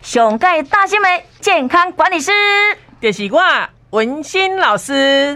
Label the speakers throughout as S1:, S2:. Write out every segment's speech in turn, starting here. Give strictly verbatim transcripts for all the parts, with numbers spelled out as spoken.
S1: 上届大新闻健康管理师，
S2: 就是我文心老师。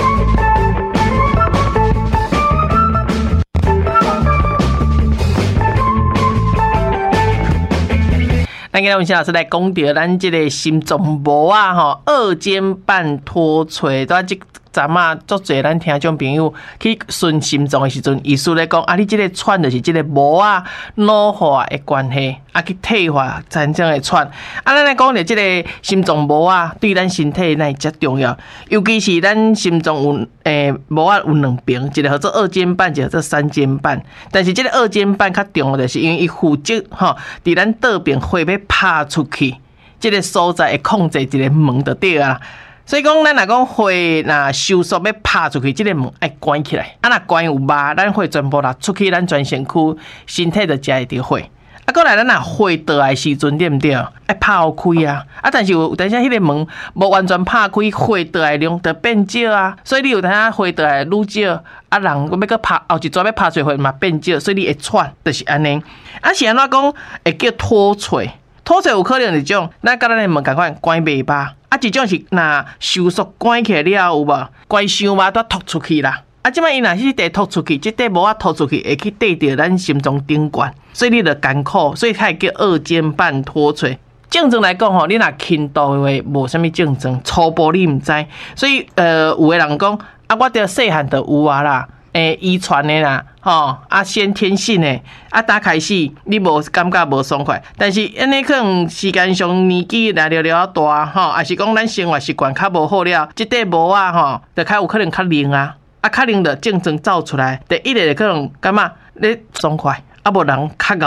S2: 咱今日文心老师来讲到咱这个心脏膜啊，吼，二尖瓣脱垂，都即阵啊，足侪咱听众朋友去顺心脏的时阵，医师咧讲啊，你这个喘就是这个膜啊老化的关系，啊去退化真正的喘。啊，咱来讲到这个心脏膜啊，对咱身体那遮重要，尤其是咱心脏有诶膜啊有两边，一个叫做二尖瓣，一个叫做三尖瓣。但是这个二尖瓣较重要，就是因为伊负责吼，伫咱倒边血要拍出去，这个所在会控制一个门就对啊。所以讲，咱若讲血若收缩要拍出去，这个门爱关起来。啊，若关有肉，咱血全部啦出去，咱全身躯身体就食会着血。啊，过来咱若血倒来时阵，对毋对？爱拍好开啊！啊，但是有等下迄个门无完全拍开，血倒来量就变少啊。所以你有等下血倒来愈少，啊，人要搁拍后一撮要拍出血嘛变少，所以你会喘，就是安尼。啊，是安怎讲会叫脱垂？脱垂有可能是种，咱甲咱的门共款关袂巴。啊，一种是若收缩关起来了有无？关伤嘛都突出去啦。啊，即摆伊若是地突出去，即块膜啊突出去，会去对着咱心脏顶管，所以你着艰苦，所以才会叫二尖瓣脱垂。症状来讲吼，你若轻度的话，无啥物症状，初步你毋知。所以呃，有的人讲啊，我着细汉就有啊啦。诶，遗传的啦，吼啊，先天性的啊，打开始你无感觉无爽快，但是安尼可能时间上年纪来了了大，吼，还是讲咱生活习惯较无好了，即块膜啊，吼，就较有可能较灵啊，啊，较灵的症状走出来，第一个可能感觉你爽快，啊，无人较